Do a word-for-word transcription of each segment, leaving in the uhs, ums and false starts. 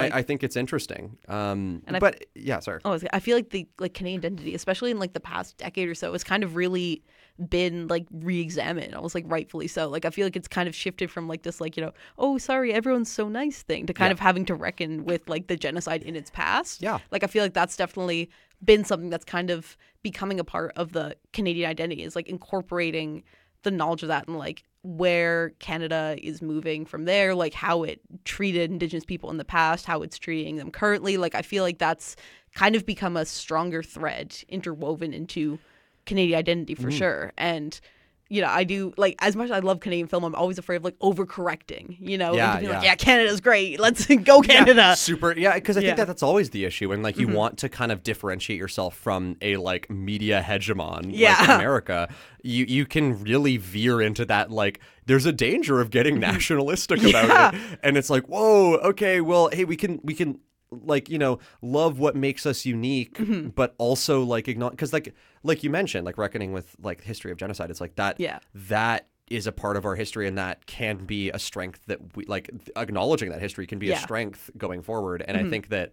like, I, I think it's interesting. Um, and I, but yeah, sorry. Oh, I feel like the like Canadian identity, especially in like the past decade or so, has kind of really been like re-examined, almost like rightfully so. Like I feel like it's kind of shifted from like this like, you know, oh sorry, everyone's so nice thing to kind Yeah. of having to reckon with like the genocide in its past. Yeah. Like I feel like that's definitely been something that's kind of becoming a part of the Canadian identity, is like incorporating the knowledge of that and like where Canada is moving from there, like how it treated Indigenous people in the past, how it's treating them currently. Like I feel like that's kind of become a stronger thread interwoven into Canadian identity for Mm. sure. And you know, I do like, as much as I love Canadian film, I'm always afraid of like overcorrecting, you know, Yeah, and being like, yeah. yeah, Canada's great, let's go Canada. Yeah, super. Yeah, because I Yeah. think that that's always the issue. And like you Mhm. want to kind of differentiate yourself from a like media hegemon like Yeah. America. You you can really veer into that like there's a danger of getting nationalistic about Yeah. it. And it's like, whoa, okay, well, hey, we can we can like, you know, love what makes us unique, Mhm. but also like acknowledge, because like like you mentioned, like reckoning with like history of genocide, it's like that Yeah. that is a part of our history, and that can be a strength that we like acknowledging that history can be Yeah. a strength going forward. And Mhm. I think that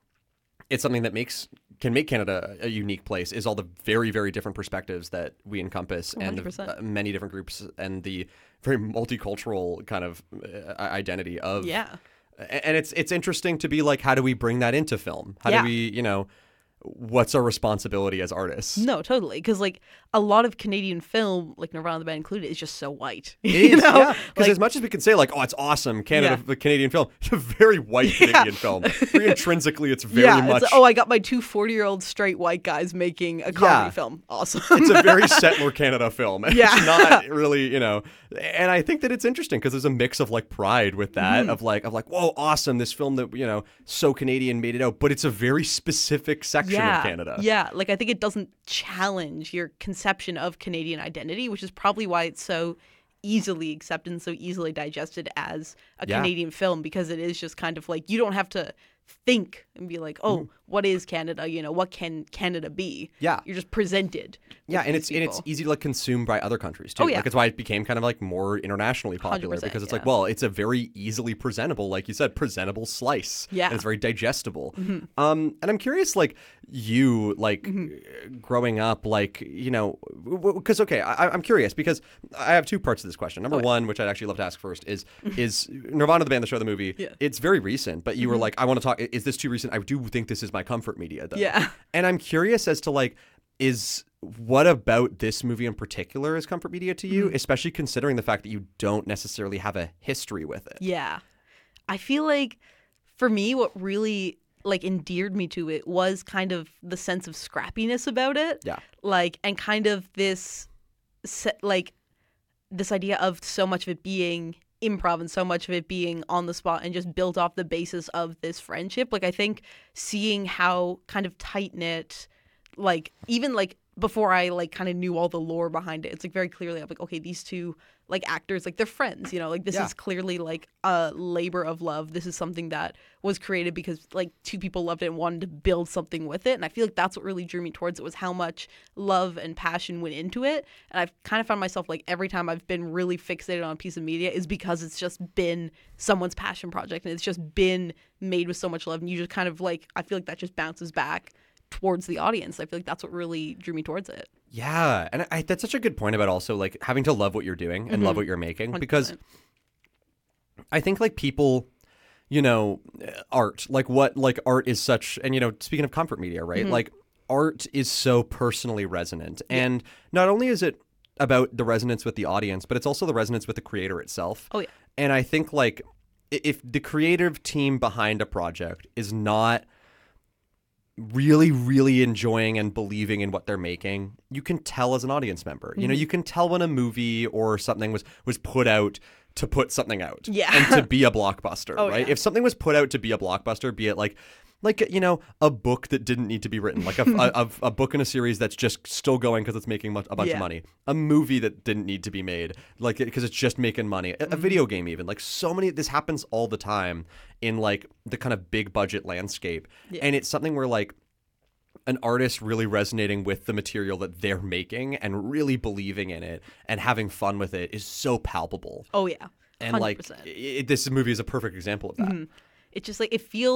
it's something that makes can make Canada a unique place, is all the very, very different perspectives that we encompass one and hundred the percent. uh, many different groups and the very multicultural kind of uh, identity of Yeah. a- and it's it's interesting to be like, how do we bring that into film? How Yeah. do we, you know, what's our responsibility as artists? No, totally. Because like a lot of Canadian film, like Nirvana the band included, is just so white. It you is, know? yeah. Because Like, as much as we can say, like, oh, it's awesome, Canada, Yeah. the Canadian film, it's a very white Yeah. Canadian film. Very intrinsically, it's very yeah, much. it's, oh, I got my two forty-year-old straight white guys making a comedy Yeah. film. Awesome. It's a very settler Canada film. Yeah. It's not really, you know, and I think that it's interesting because there's a mix of like pride with that, Mhm. of like, of like, whoa, awesome, this film that, you know, so Canadian made it out, but it's a very specific section yeah, of Canada. Yeah, like I think it doesn't challenge your conception of Canadian identity, which is probably why it's so easily accepted and so easily digested as a Yeah. Canadian film, because it is just kind of like you don't have to think and be like, oh, Mhm. what is Canada? You know, what can Canada be? Yeah. You're just presented. Yeah, with and these it's and it's people. easy to like consume by other countries too. Oh, yeah. Like it's why it became kind of like more internationally popular, one hundred percent, because it's yeah. like, well, it's a very easily presentable, like you said, presentable slice. Yeah. And it's very digestible. Mhm. Um, and I'm curious, like you, like Mhm. growing up, like you know, because okay, I, I'm curious because I have two parts to this question. Number Oh, yeah. one, which I'd actually love to ask first, is is Nirvana the band, the show, the movie. Yeah. It's very recent, but you were Mhm. like, I want to talk. Is this too recent? I do think this is my comfort media, though. Yeah. And I'm curious as to like, is what about this movie in particular is comfort media to you, Mhm. especially considering the fact that you don't necessarily have a history with it? Yeah. I feel like for me, what really like endeared me to it was kind of the sense of scrappiness about it. Yeah. Like, and kind of this, se- like, this idea of so much of it being improv and so much of it being on the spot and just built off the basis of this friendship. Like, I think seeing how kind of tight knit, like, even like before I like kind of knew all the lore behind it, it's like very clearly I'm like, okay, these two like actors, like they're friends, you know, like this Yeah. is clearly like a labor of love. This is something that was created because like two people loved it and wanted to build something with it. And I feel like that's what really drew me towards it, was how much love and passion went into it. And I've kind of found myself like every time I've been really fixated on a piece of media is because it's just been someone's passion project and it's just been made with so much love. And you just kind of like, I feel like that just bounces back towards the audience. I feel like that's what really drew me towards it. Yeah, and I, that's such a good point about also like having to love what you're doing and love Mhm. what you're making, one hundred because percent. I think like people, you know, art, like what like art is such, and you know, speaking of comfort media, right? Mhm. Like art is so personally resonant, Yeah. and not only is it about the resonance with the audience, but it's also the resonance with the creator itself. Oh, yeah. And I think like i- if the creative team behind a project is not really, really enjoying and believing in what they're making, you can tell as an audience member. You know, Mhm. you can tell when a movie or something was was put out to put something out, Yeah. and to be a blockbuster, Oh, right? yeah. If something was put out to be a blockbuster, be it like like you know a book that didn't need to be written, like a a, a, a book in a series that's just still going because it's making much, a bunch Yeah. of money, a movie that didn't need to be made, like because it's just making money, a, a Mm-hmm. video game even, like so many. This happens all the time in like the kind of big budget landscape, Yeah. and it's something where like an artist really resonating with the material that they're making and really believing in it and having fun with it is so palpable. Oh, yeah. And one hundred like percent. it, this movie is a perfect example of that. Mhm. It's just like, it feels